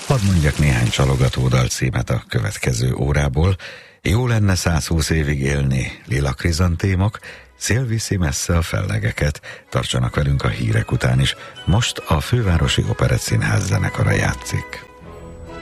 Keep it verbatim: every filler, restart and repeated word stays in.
Hadd mondjak néhány csalogató dalcímet a következő órából. Jó lenne százhúsz évig élni, Lila krizantémok, szél viszi messze a fellegeket, tartsanak velünk a hírek után is. Most a Fővárosi Operettszínház zenekara játszik.